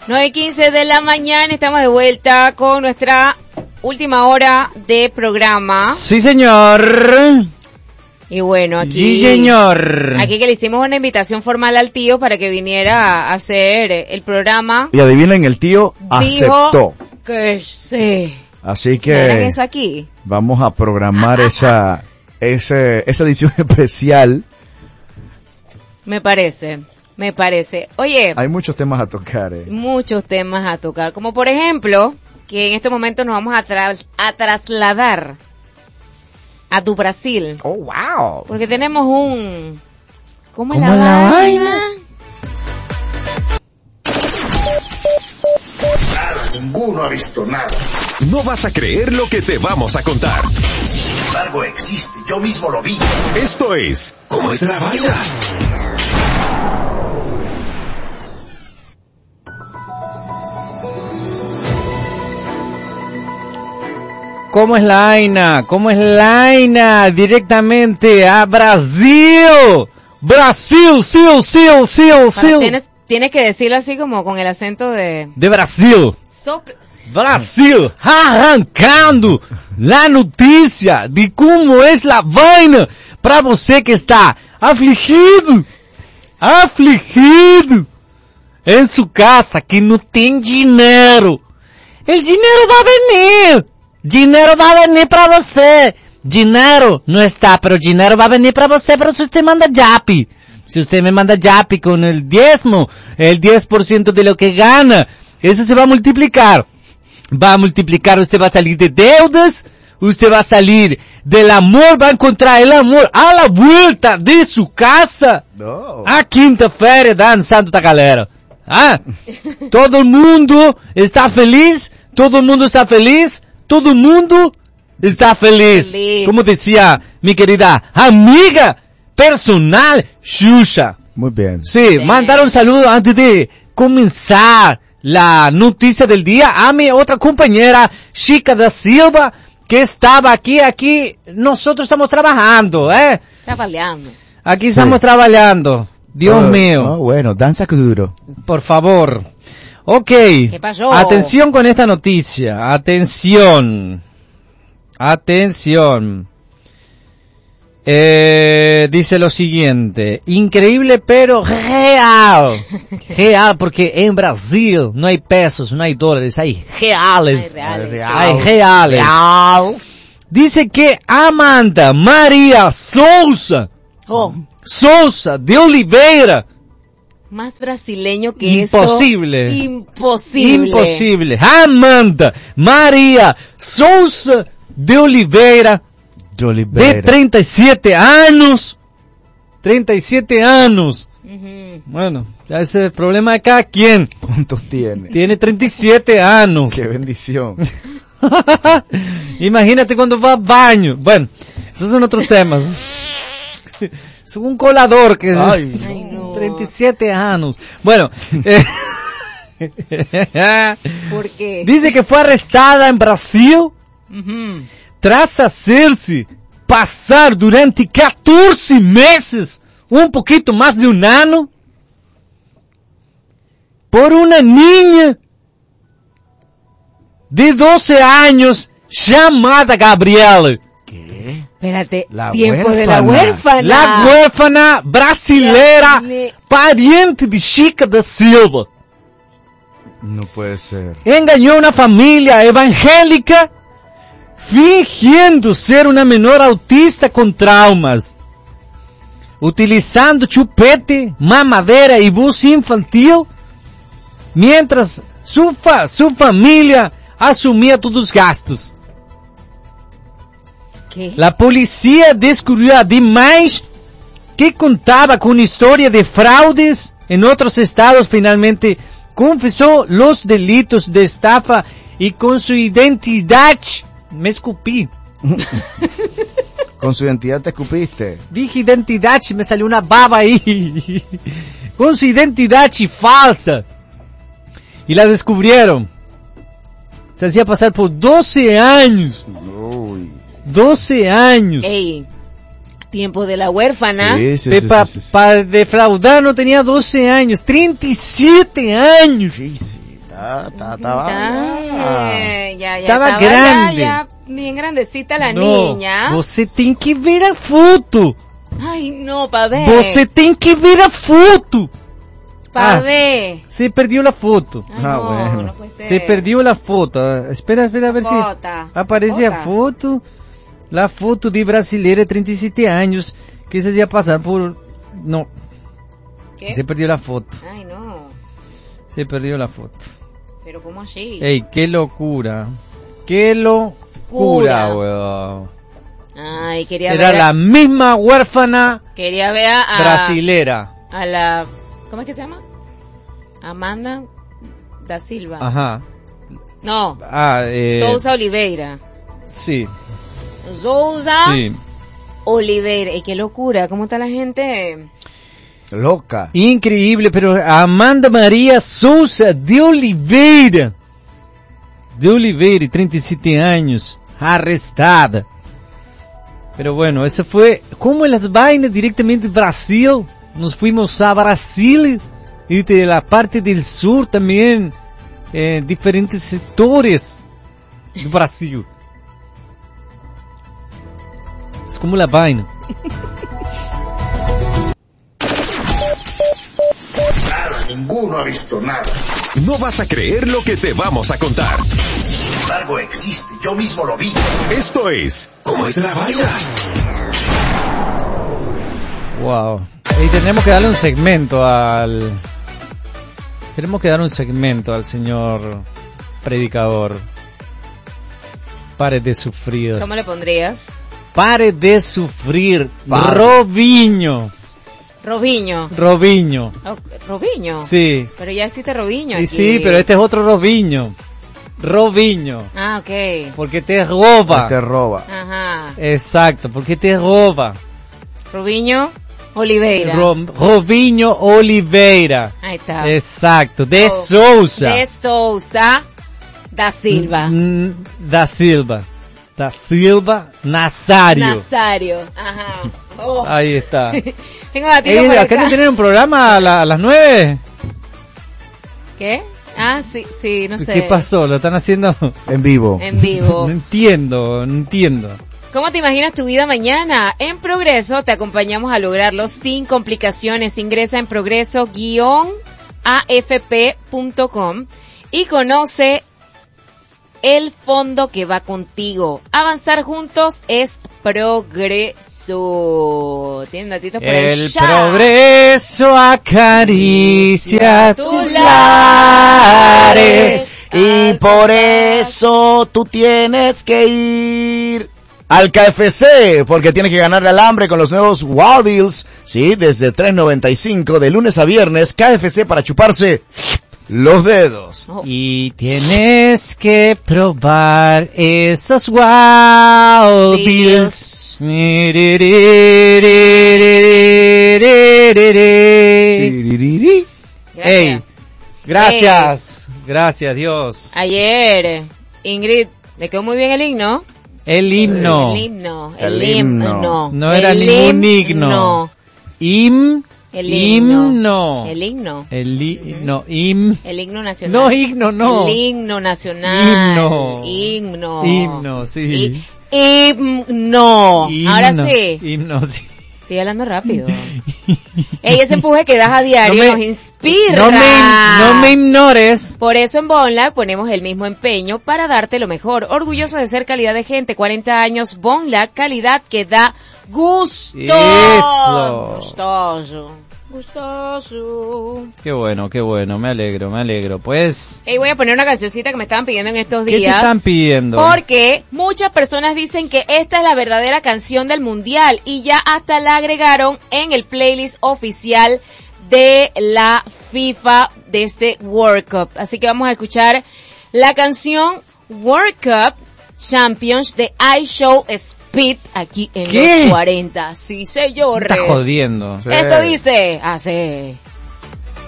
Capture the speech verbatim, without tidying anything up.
nueve y quince de la mañana, estamos de vuelta con nuestra última hora de programa. Sí, señor. Y bueno, aquí... Sí, señor. Aquí que le hicimos una invitación formal al tío para que viniera a hacer el programa. Y adivinen, el tío aceptó. Que sí. Así que... eso aquí? Vamos a programar esa, ese, esa edición especial. Me parece, me parece. Oye... Hay muchos temas a tocar, eh. Muchos temas a tocar. Como por ejemplo, que en este momento nos vamos a, tra- a trasladar a tu Brasil. Oh, wow. Porque tenemos un... ¿Cómo es ¿Cómo la, la vaina? Nada, ninguno ha visto nada. No vas a creer lo que te vamos a contar. Sin embargo, existe. Yo mismo lo vi. Esto es... ¿Cómo es la vaina? ¿Cómo es la vaina? ¿Cómo es la vaina? Directamente a Brasil. Brasil, sil, sil, sil, sil. Tienes, tienes que decirlo así como con el acento de... De Brasil. Sopla. Brasil, arrancando la notícia de como é a vaina para você que está afligido, afligido em sua casa, que não tem dinheiro. O dinheiro vai venir, dinheiro vai venir para você. Dinheiro não está, pero dinheiro vai venir para você, pero se você manda Yapi. Se você me manda Yapi com o diezmo, el diez por ciento de lo que gana, eso se va a multiplicar. Va a multiplicar, usted va a salir de deudas, usted va a salir del amor, va a encontrar el amor a la vuelta de su casa. No. A quinta-feira dançando da galera. Ah, todo mundo está feliz, todo mundo está feliz, todo mundo está feliz. Feliz. Como decía mi querida amiga personal, Xuxa. Muy bien. Sí, Sí. mandar un saludo antes de comenzar la noticia del día a mi otra compañera, Chica da Silva, que estaba aquí, aquí, nosotros estamos trabajando, eh. Trabajando. Aquí Sí. estamos trabajando. Dios Oh, mío, oh, bueno, danza duro. por favor. Ok. ¿Qué pasó? Atención con esta noticia, atención. Atención. Eh, dice lo siguiente, increíble pero real, real, porque en Brasil no hay pesos, no hay dólares, hay reales, Hay reales. hay reales. Dice que Amanda Maria Souza, Oh, Souza de Oliveira, más brasileño que Imposible. esto. Imposible. imposible, Amanda Maria Souza de Oliveira, de treinta y siete años, treinta y siete años. Ujú. Bueno, ya ese es el problema de cada quien. ¿Cuántos tiene? Tiene treinta y siete años. Qué bendición. Imagínate cuando va al baño. Bueno, esos son otros temas. Es un colador que Ay, es Ay, no. treinta y siete años. Bueno, eh, ¿Por qué? dice que fue arrestada en Brasil Ujú. tras hacerse pasar durante catorce meses, un poquito más de un año, por una niña de doce años llamada Gabriela. ¿Qué? Espérate, La tiempo de la huérfana. huérfana. La huérfana brasilera, Brasile- pariente de Chica da Silva. No puede ser. Engañó a una familia evangélica fingiendo ser una menor autista con traumas, utilizando chupete, mamadeira y bus infantil, mientras su, fa- su familia asumía todos los gastos. ¿Qué? La policía descubrió además que contaba con historia de fraudes en otros estados. Finalmente confesó los delitos de estafa y con su identidad, me escupí, Con su identidad te escupiste. dije identidad, me salió una baba ahí, con su identidad falsa, y la descubrieron. Se hacía pasar por doce años, Uy. doce años. Ey, tiempo de la huérfana. Sí, sí, sí, Pepa, sí, sí, sí. para defraudar no tenía doce años, treinta y siete años. Sí, sí. Ah, ta- estaba- Ah, ya, ya Estaba estaba grande. Ya, ya bien grandecita la Não, niña. você tem que ver a foto. Ay, no, pa' ver. Você tem que ver a foto. Pa' Ah. ver. Se perdeu a foto. Ay, Ah, no, bueno. no puede ser. Se perdeu a foto. Ah, Espera, espera a ver Fota. se aparece a Fota. foto. A foto de brasileira de trinta e sete anos que se ia passar por... Não, ¿Qué? se perdeu a foto. Ay, no. Se perdeu a foto. Pero ¿cómo así? Ey, qué locura. Qué locura, Cura. weón. Ay, quería Era ver. la A, misma huérfana quería ver a, a- brasilera. a la. ¿Cómo es que se llama? Amanda da Silva. Ajá. No. Ah, eh, Sousa Oliveira. sí, Sousa sí. Oliveira. Y qué locura. ¿Cómo está la gente? Loca. Increíble, pero Amanda Maria Souza de Oliveira. De Oliveira, treinta y siete años, arrestada. Pero bueno, esa fue como las vainas directamente de Brasil. Nos fuimos a Brasil y de la parte del sur también, eh, diferentes sectores do Brasil. Es como la vaina. Claro, ninguno ha visto nada. No vas a creer lo que te vamos a contar. Sin embargo, existe. Yo mismo lo vi. Esto es ¿Cómo es la vaina? Wow. Y tenemos que darle un segmento al... Tenemos que dar un segmento al señor predicador. Pare de sufrir. ¿Cómo le pondrías? Pare de sufrir. Pare. Robinho. Robinho. Robinho. Oh, Robinho. Sí. Pero ya existe Robinho Y aquí. sí, pero este es otro Robinho. Robinho. Ah, ok. Porque te roba. Te roba. Ajá. Exacto, porque te roba. Robinho Oliveira. Ro- Robinho Oliveira. Ahí está. Exacto. De Oh, Souza. De Souza da Silva. Mm, Da Silva. Da Silva Nazario. Nazario. Ajá. Oh. Ahí está. Tengo gatito Eh, por acá acá. no tienen un programa a, la- a las nueve. ¿Qué? Ah, sí, sí, no sé. ¿Qué pasó? ¿Lo están haciendo? En vivo. En vivo. No entiendo, no entiendo. ¿Cómo te imaginas tu vida mañana? En Progreso te acompañamos a lograrlo sin complicaciones. Ingresa en progreso guión a f p punto com y conoce el fondo que va contigo. Avanzar juntos es progreso. ¿Tienen datitos por El allá? progreso acaricia tus tus lares. lares. Y por eso tú tienes que ir al K F C, porque tienes que ganarle al hambre con los nuevos Wow Deals. Sí, desde tres noventa y cinco de lunes a viernes, K F C para chuparse los dedos. Oh. Y tienes que probar esos wow deals. Tiririri. Ey, gracias, gracias Dios. Ayer, Ingrid, le quedó muy bien el himno. El himno. El himno. El, El himno. himno. No El era ningún himno. himno. Im, El himno. himno. El himno. El hi- no, im, El himno nacional. no, himno, no. El himno nacional. Himno. Himno. Himno, sí. Y- himno. Ahora Himno, sí. Himno, sí. Estoy hablando rápido. Ey, ese empuje que das a diario No me- nos inspira. No me, no me ignores. Por eso en Bonlac ponemos el mismo empeño para darte lo mejor. Orgulloso de ser calidad de gente. cuarenta años, Bonlac, calidad que da gusto. Eso. Gustoso. Gustoso. Qué bueno, qué bueno, me alegro, me alegro. Pues, Hey, voy a poner una cancioncita que me estaban pidiendo en estos ¿qué te días. están pidiendo? Porque muchas personas dicen que esta es la verdadera canción del mundial y ya hasta la agregaron en el playlist oficial de la FIFA de este World Cup. Así que vamos a escuchar la canción World Cup Champions de iShow Speed aquí en ¿Qué? los cuarenta. Sí, señor. Me estás jodiendo. Sí. Esto dice así.